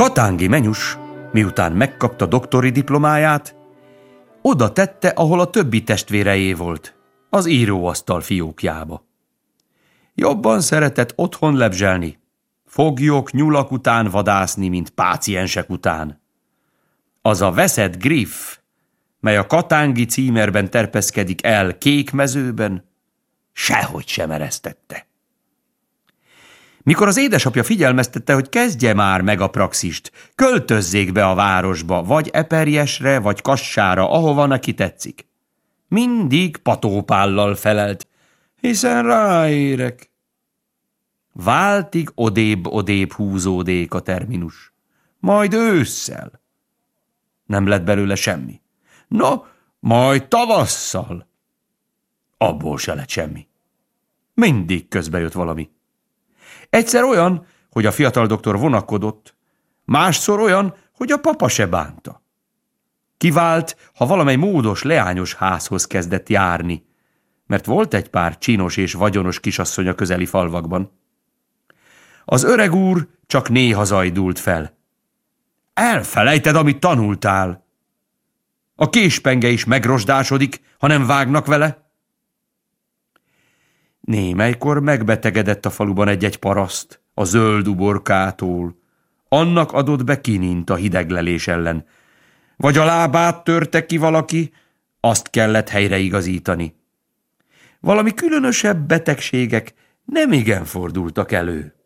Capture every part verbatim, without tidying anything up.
Katángi Menyus, miután megkapta doktori diplomáját, oda tette, ahol a többi testvérejé volt, az íróasztal fiókjába. Jobban szeretett otthon lebzselni, foglyok, nyulak után vadászni, mint páciensek után. Az a veszett griff, mely a katángi címerben terpeszkedik el kék mezőben, sehogy sem eresztette. Mikor az édesapja figyelmeztette, hogy kezdje már meg a praxist, költözzék be a városba, vagy Eperjesre, vagy Kassára, ahova neki tetszik, mindig patópállal felelt, hiszen ráérek. Váltig odébb-odébb húzódék a terminus, majd ősszel. Nem lett belőle semmi. No, majd tavasszal. Abból se lett semmi. Mindig közbe jött valami. Egyszer olyan, hogy a fiatal doktor vonakodott, másszor olyan, hogy a papa se bánta. Kivált, ha valamely módos, leányos házhoz kezdett járni, mert volt egy pár csinos és vagyonos kisasszony a közeli falvakban. Az öreg úr csak néha zajdult fel. Elfelejted, amit tanultál. A késpenge is megrosdásodik, ha nem vágnak vele. Némelykor megbetegedett a faluban egy-egy paraszt a zöld uborkától. Annak adott be kinint a hideglelés ellen. Vagy a lábát törte ki valaki, azt kellett helyreigazítani. Valami különösebb betegségek nem igen fordultak elő.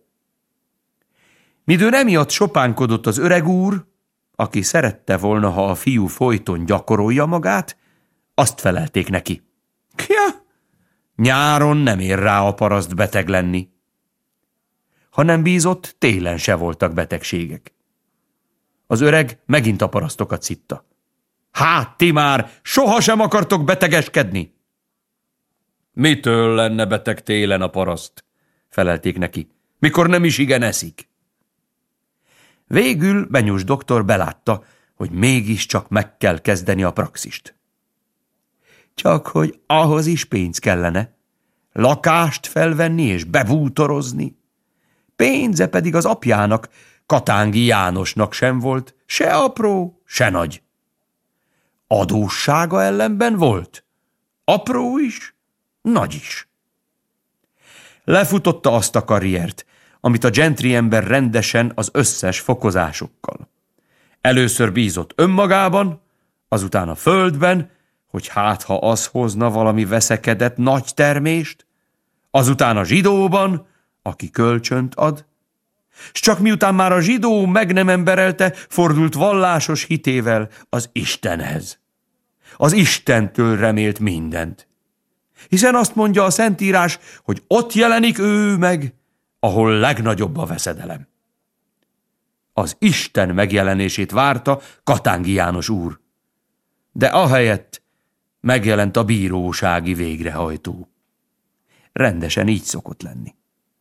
Midőn emiatt sopánkodott az öreg úr, aki szerette volna, ha a fiú folyton gyakorolja magát, azt felelték neki. Kja, nyáron nem ér rá a paraszt beteg lenni. Ha nem bízott, télen se voltak betegségek. Az öreg megint a parasztokat szitta. Hát ti már sohasem akartok betegeskedni? Mitől lenne beteg télen a paraszt? Felelték neki, mikor nem is igen eszik. Végül Menyus doktor belátta, hogy mégiscsak meg kell kezdeni a praxist. Csak hogy ahhoz is pénz kellene, lakást felvenni és bebútorozni. Pénze pedig az apjának, Katángi Jánosnak sem volt, se apró, se nagy. Adóssága ellenben volt, apró is, nagy is. Lefutotta azt a karriert, amit a gentry ember rendesen az összes fokozásokkal. Először bízott önmagában, azután a földben, hogy hát ha az hozna valami veszekedett nagy termést, azután a zsidóban, aki kölcsönt ad, s csak miután már a zsidó meg nem emberelte, fordult vallásos hitével az Istenhez. Az Istentől remélt mindent. Hiszen azt mondja a Szentírás, hogy ott jelenik ő meg, ahol legnagyobb a veszedelem. Az Isten megjelenését várta Katángi János úr, de ahelyett megjelent a bírósági végrehajtó. Rendesen így szokott lenni.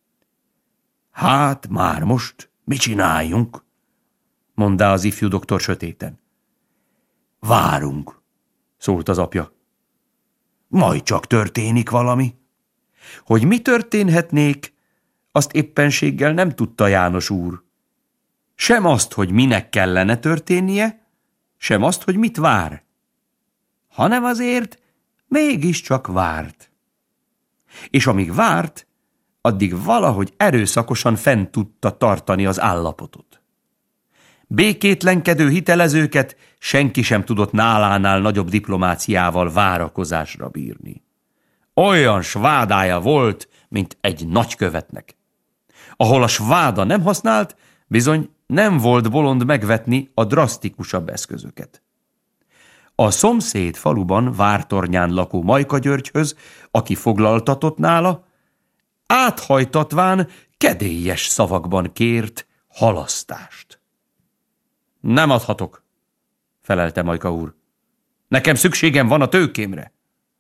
Hát már most mit csináljunk? Mondta az ifjú doktor sötéten. Várunk, szólt az apja. Majd csak történik valami. Hogy mi történhetnék, azt éppenséggel nem tudta János úr. Sem azt, hogy minek kellene történnie, sem azt, hogy mit vár. Hanem azért mégiscsak várt. És amíg várt, addig valahogy erőszakosan fent tudta tartani az állapotot. Békétlenkedő hitelezőket senki sem tudott nálánál nagyobb diplomáciával várakozásra bírni. Olyan svádája volt, mint egy nagykövetnek. Ahol a sváda nem használt, bizony nem volt bolond megvetni a drasztikusabb eszközöket. A szomszéd faluban Vártornyán lakó Majka Györgyhöz, aki foglaltatott nála, áthajtatván kedélyes szavakban kért halasztást. Nem adhatok, felelte Majka úr. Nekem szükségem van a tőkémre.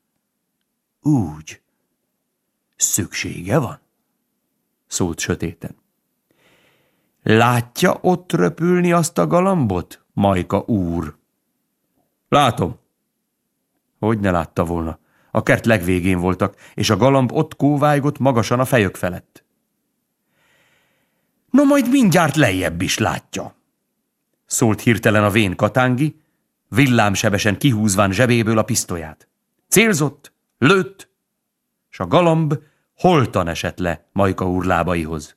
Úgy, szüksége van? Szólt sötéten. Látja ott röpülni azt a galambot, Majka úr? Látom. Hogy ne látta volna? A kert legvégén voltak, és a galamb ott kóvájgott magasan a fejök felett. No, majd mindjárt lejjebb is látja. Szólt hirtelen a vén Katángi, villámsebesen kihúzván zsebéből a pisztolyát. Célzott, lőtt, s a galamb holtan esett le Majka úr lábaihoz.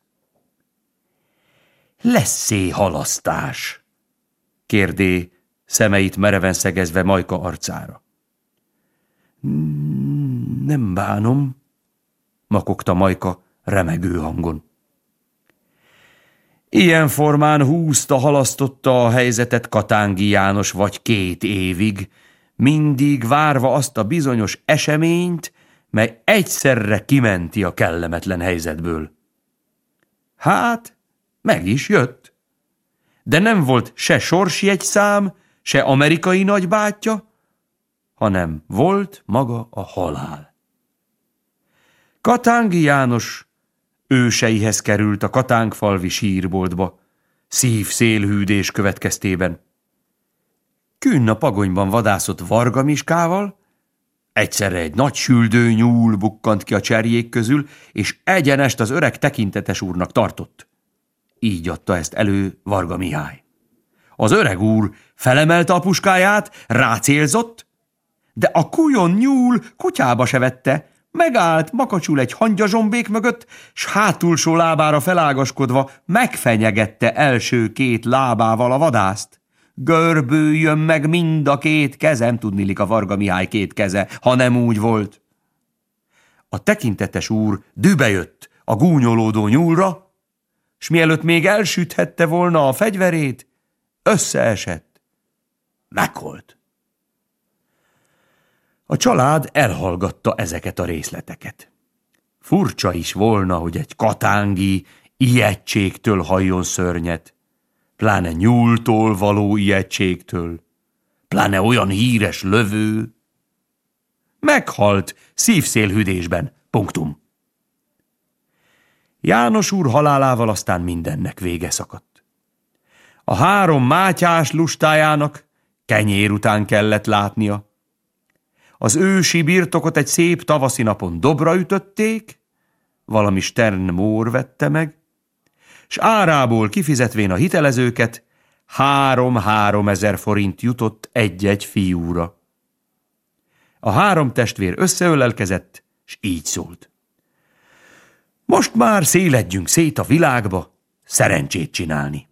Lesz-é halasztás? Kérdé, szemeit mereven szegezve Majka arcára. Nem bánom, makogta Majka remegő hangon. Ilyen formán húzta, halasztotta a helyzetet Katángi János vagy két évig, mindig várva azt a bizonyos eseményt, mely egyszerre kimenti a kellemetlen helyzetből. Hát, meg is jött. De nem volt se sorsjegyszám, se amerikai nagybátyja, hanem volt maga a halál. Katángi János őseihez került a katángfalvi sírboltba, szív-szélhűdés következtében. Künn a pagonyban vadászott Varga Miskával, egyszerre egy nagy süldő nyúl bukkant ki a cserjék közül, és egyenest az öreg tekintetes úrnak tartott. Így adta ezt elő Varga Mihály. Az öreg úr felemelte a puskáját, rácélzott, de a kujon nyúl kutyába se vette, megállt makacsul egy hangyazsombék mögött, s hátulsó lábára felágaskodva megfenyegette első két lábával a vadászt. Görbüljön meg mind a két kezem, tudniillik a Varga Mihály két keze, ha nem úgy volt. A tekintetes úr dübejött a gúnyolódó nyúlra, s mielőtt még elsüthette volna a fegyverét, összeesett. Meghalt. A család elhallgatta ezeket a részleteket. Furcsa is volna, hogy egy katángi ijegységtől halljon szörnyet, pláne nyúltól való ijegységtől, pláne olyan híres lövő. Meghalt szívszélhűdésben, punktum. János úr halálával aztán mindennek vége szakadt. A három mátyás lustájának kenyér után kellett látnia. Az ősi birtokot egy szép tavaszi napon dobra ütötték, valami Stern Mór vette meg, s árából kifizetvén a hitelezőket, három-három ezer forint jutott egy-egy fiúra. A három testvér összeölelkezett, s így szólt. Most már széledjünk szét a világba, szerencsét csinálni.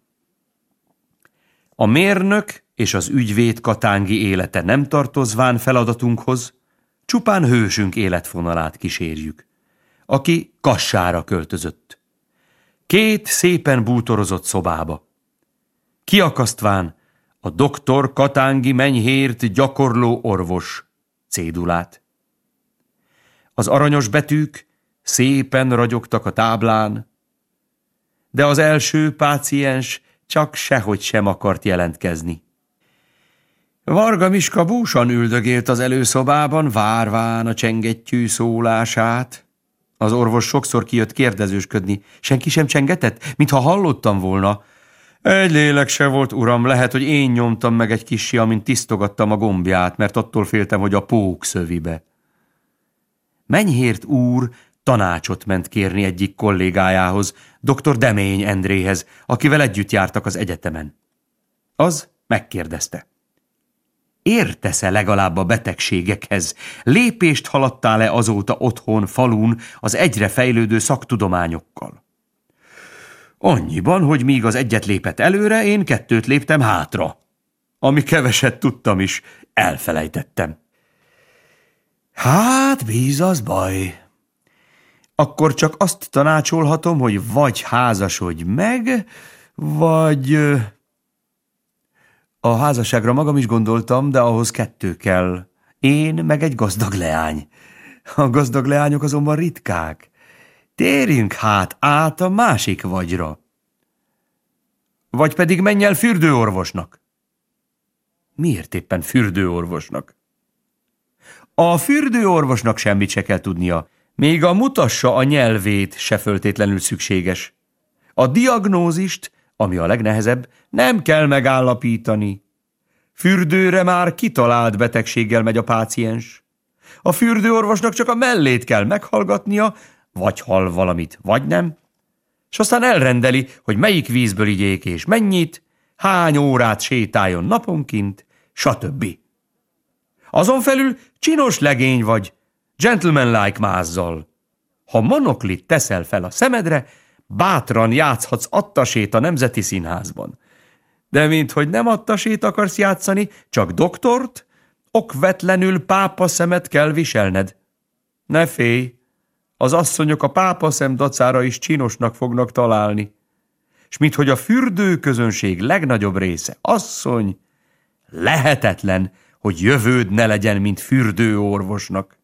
A mérnök és az ügyvéd Katángi élete nem tartozván feladatunkhoz, csupán hősünk életfonalát kísérjük, aki Kassára költözött. Két szépen bútorozott szobába. Kiakasztván a doktor Katángi Menyhért gyakorló orvos cédulát. Az aranyos betűk szépen ragyogtak a táblán, de az első páciens csak sehogy sem akart jelentkezni. Varga Miska búsan üldögélt az előszobában, várván a csengettyű szólását. Az orvos sokszor kijött kérdezősködni. Senki sem csengetett, mintha hallottam volna. Egy lélek se volt, uram, lehet, hogy én nyomtam meg egy kissé, amint tisztogattam a gombját, mert attól féltem, hogy a pók szövibe. Menyhért úr tanácsot ment kérni egyik kollégájához, doktor Demény Endréhez, akivel együtt jártak az egyetemen. Az megkérdezte. Értesz-e legalább a betegségekhez? Lépést haladtál-e azóta otthon, falun, az egyre fejlődő szaktudományokkal? Annyiban, hogy míg az egyet lépett előre, én kettőt léptem hátra. Ami keveset tudtam is, elfelejtettem. Hát, bíz az baj. Akkor csak azt tanácsolhatom, hogy vagy házasodj meg, vagy... A házasságra magam is gondoltam, de ahhoz kettő kell. Én meg egy gazdag leány. A gazdag leányok azonban ritkák. Térjünk hát át a másik vagyra. Vagy pedig menj el fürdőorvosnak. Miért éppen fürdőorvosnak? A fürdőorvosnak semmit se kell tudnia, még a mutassa a nyelvét se föltétlenül szükséges. A diagnózist, ami a legnehezebb, nem kell megállapítani. Fürdőre már kitalált betegséggel megy a páciens. A fürdőorvosnak csak a mellét kell meghallgatnia, vagy hall valamit, vagy nem, és aztán elrendeli, hogy melyik vízből igyék és mennyit, hány órát sétáljon naponként, stb. Azon felül csinos legény vagy, gentleman-like mázzal. Ha monoklit teszel fel a szemedre, bátran játszhatsz attasét a Nemzeti Színházban. De minthogy nem attasét akarsz játszani, csak doktort, okvetlenül pápa szemet kell viselned. Ne félj, az asszonyok a pápaszem dacára is csinosnak fognak találni. S minthogy a fürdőközönség legnagyobb része asszony, lehetetlen, hogy jövőd ne legyen, mint fürdőorvosnak.